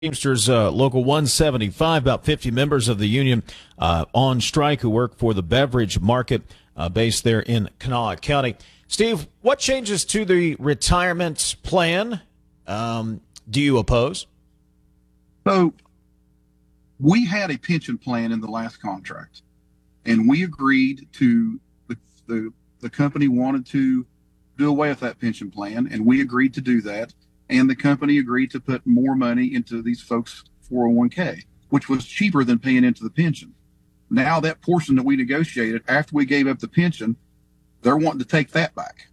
Teamsters Local 175, about 50 members of the union on strike who work for the beverage market based there in Kanawha County. Steve, what changes to the retirement plan do you oppose? So we had a pension plan in the last contract, and we agreed to the company wanted to do away with that pension plan, and we agreed to do that. And the company agreed to put more money into these folks' 401k, which was cheaper than paying into the pension. Now that portion that we negotiated after we gave up the pension, they're wanting to take that back.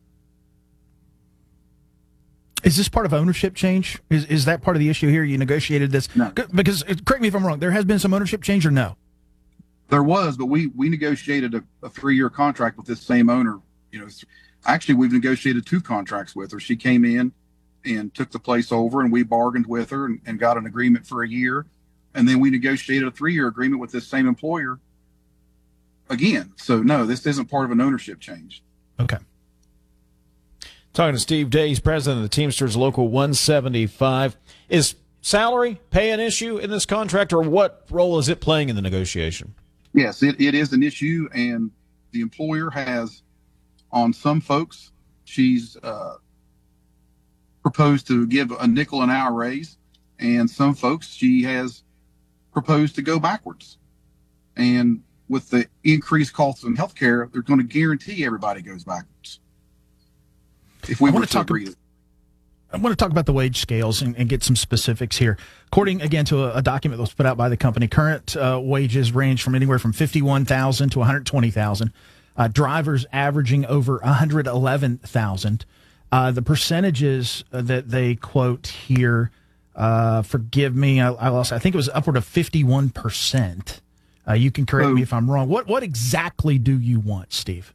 Is this part of ownership change? Is that part of the issue here? You negotiated this? No. Because, correct me if I'm wrong, there has been some ownership change or no? There was, but we negotiated a 3-year contract with this same owner. Actually, we've negotiated 2 contracts with her. She came in and took the place over, and we bargained with her and got an agreement for a year. And then we negotiated a 3-year agreement with this same employer again. So no, this isn't part of an ownership change. Okay. Talking to Steve Day, he's president of the Teamsters Local 175. Is salary pay an issue in this contract, or what role is it playing in the negotiation? Yes, it is an issue, and the employer has, on some folks, she's proposed to give a nickel an hour raise, and some folks she has proposed to go backwards. And with the increased costs in healthcare, they're going to guarantee everybody goes backwards. If we were to agree to it. I want to talk about the wage scales and get some specifics here. According, again, to a document that was put out by the company, current wages range from anywhere from $51,000 to $120,000. Drivers averaging over $111,000. The percentages that they quote here, forgive me, I lost. I think it was upward of 51%. You can correct me if I'm wrong. What exactly do you want, Steve?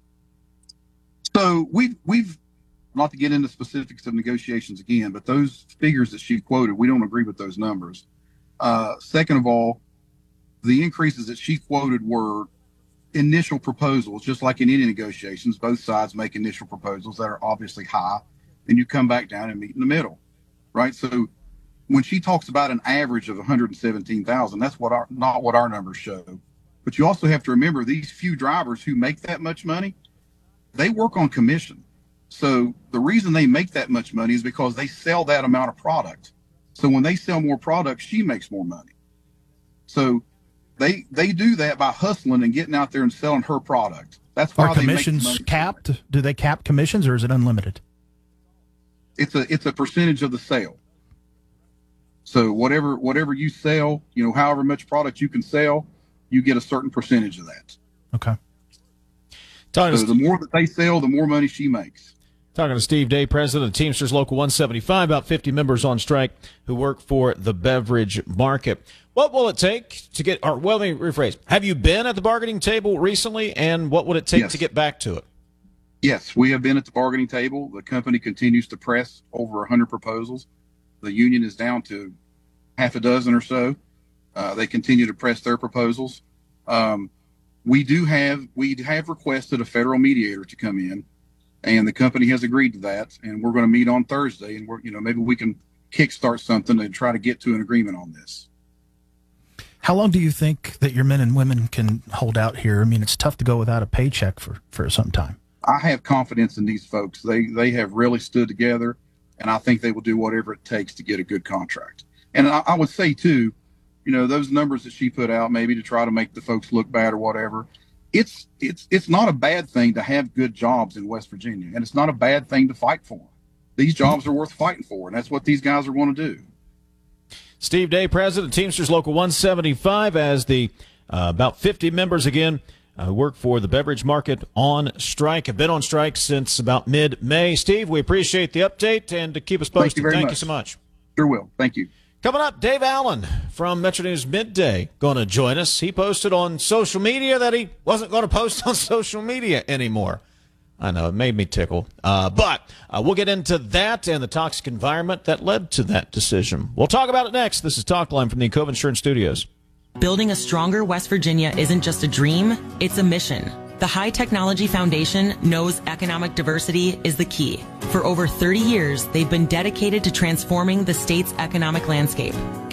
So we've not to get into specifics of negotiations again, but those figures that she quoted, we don't agree with those numbers. Second of all, the increases that she quoted were initial proposals. Just like in any negotiations, both sides make initial proposals that are obviously high, and you come back down and meet in the middle, right? So when she talks about an average of 117,000, that's not what our numbers show. But you also have to remember, these few drivers who make that much money, they work on commission. So the reason they make that much money is because they sell that amount of product. So when they sell more product, she makes more money. So they do that by hustling and getting out there and selling her product. That's why are commissions capped? Do they cap commissions, or is it unlimited? It's a percentage of the sale. So whatever you sell, however much product you can sell, you get a certain percentage of that. Okay. So the more that they sell, the more money she makes. Talking to Steve Day, president of Teamsters Local 175, about 50 members on strike who work for the beverage market. What will it take to get, or well, let me rephrase. Have you been at the bargaining table recently, and what would it take to get back to it? Yes, we have been at the bargaining table. The company continues to press over 100 proposals. The union is down to half a dozen or so. They continue to press their proposals. We have requested a federal mediator to come in, and the company has agreed to that. And we're going to meet on Thursday, and maybe we can kickstart something and try to get to an agreement on this. How long do you think that your men and women can hold out here? I mean, it's tough to go without a paycheck for some time. I have confidence in these folks. They have really stood together, and I think they will do whatever it takes to get a good contract. And I would say too, those numbers that she put out, maybe to try to make the folks look bad or whatever, it's not a bad thing to have good jobs in West Virginia, and it's not a bad thing to fight for. These jobs are worth fighting for, and that's what these guys are going to do. Steve Day, president of Teamsters Local 175, as the about 50 members again who work for the beverage market on strike, have been on strike since about mid-May. Steve, we appreciate the update, and to keep us posted, thank you so much. Sure will. Thank you. Coming up, Dave Allen from Metro News Midday going to join us. He posted on social media that he wasn't going to post on social media anymore. I know, it made me tickle. But we'll get into that and the toxic environment that led to that decision. We'll talk about it next. This is Talkline from the Cove Insurance Studios. Building a stronger West Virginia isn't just a dream, it's a mission. The High Technology Foundation knows economic diversity is the key. For over 30 years, they've been dedicated to transforming the state's economic landscape.